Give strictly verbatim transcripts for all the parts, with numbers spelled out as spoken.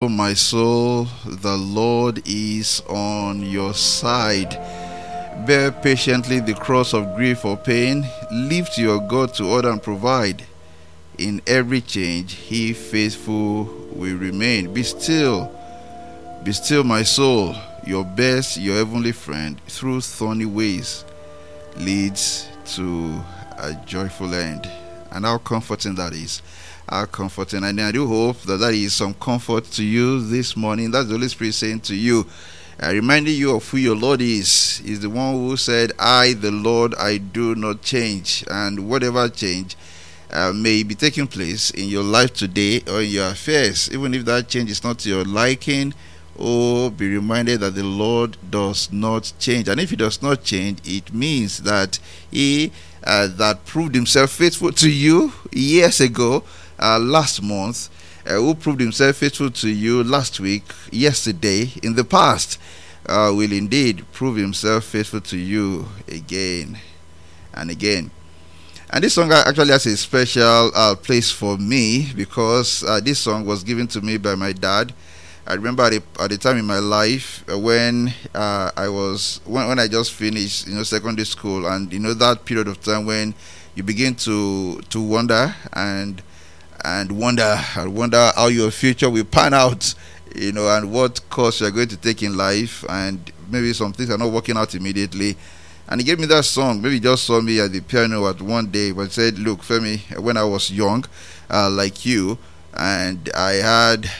my soul, the Lord is on your side. Bear patiently the cross of grief or pain. Live to your God to order and provide. In every change, He faithful will remain. Be still, be still, my soul. Your best, your heavenly friend, through thorny ways, leads to a joyful end. And how comforting that is. How comforting. And I do hope that that is some comfort to you this morning. That's the Holy Spirit saying to you, uh, reminding you of who your Lord is. He's the one who said, I, the Lord, I do not change. And whatever change uh, may be taking place in your life today or in your affairs, even if that change is not to your liking, oh, be reminded that the Lord does not change. And if He does not change, it means that He uh, that proved Himself faithful to you years ago, uh, last month, uh, who proved Himself faithful to you last week, yesterday, in the past, uh, will indeed prove Himself faithful to you again and again. And this song actually has a special uh, place for me, because uh, this song was given to me by my dad. I remember at the, at the time in my life uh, when uh, I was when, when I just finished, you know, secondary school, and you know that period of time when you begin to to wonder and and wonder and wonder how your future will pan out, you know, and what course you are going to take in life, and maybe some things are not working out immediately. And he gave me that song. Maybe he just saw me at the piano at one day, but said, "Look, Femi, when I was young, uh, like you, and I had."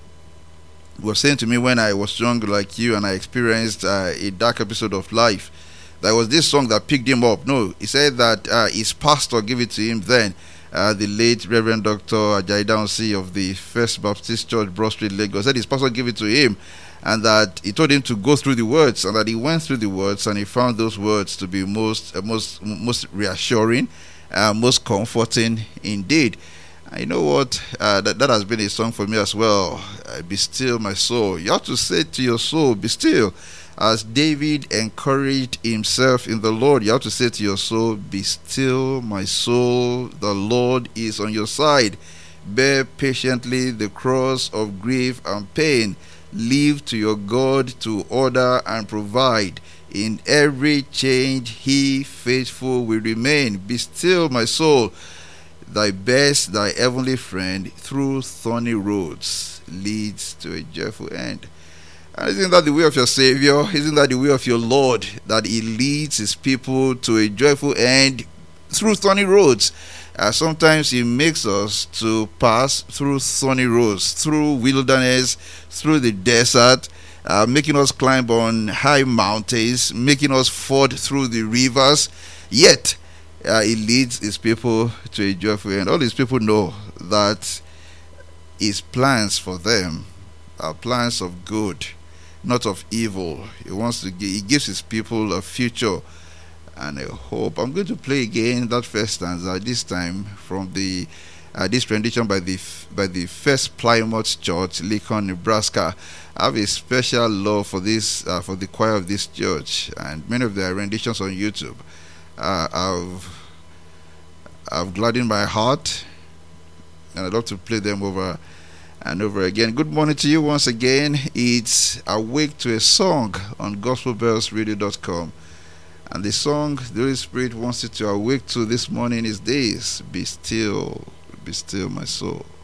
was saying to me when I was young like you, and I experienced uh, a dark episode of life, there was this song that picked him up. No, he said that uh, his pastor gave it to him then, uh, the late Reverend Doctor Ajayi Daunsi of the First Baptist Church, Broad Street, Lagos. Said his pastor gave it to him, and that he told him to go through the words, and that he went through the words, and he found those words to be most, uh, most, most reassuring, uh, most comforting indeed. And you know what? Uh, that, that has been a song for me as well. Uh, be still, my soul. You have to say to your soul, be still. As David encouraged himself in the Lord, you have to say to your soul, be still, my soul. The Lord is on your side. Bear patiently the cross of grief and pain. Live to your God to order and provide. In every change, He faithful will remain. Be still, my soul. Thy best, thy heavenly friend, through thorny roads, leads to a joyful end. And isn't that the way of your Savior? Isn't that the way of your Lord? That He leads His people to a joyful end through thorny roads. Uh, sometimes He makes us to pass through thorny roads, through wilderness, through the desert, uh, making us climb on high mountains, making us ford through the rivers. Yet, Uh, he leads His people to a joyful end. All His people know that His plans for them are plans of good, not of evil. He wants to give, He gives His people a future and a hope. I'm going to play again that first stanza, this time from the uh, this rendition by the by the First Plymouth Church, Lincoln, Nebraska. I have a special love for this uh, for the choir of this church, and many of their renditions on YouTube. Uh, I've I've gladdened my heart, and I'd love to play them over and over again. Good morning to you once again. It's Awake to a Song on gospel bells radio dot com, and the song the Holy Spirit wants you to awake to this morning is this: Be still, be still, my soul.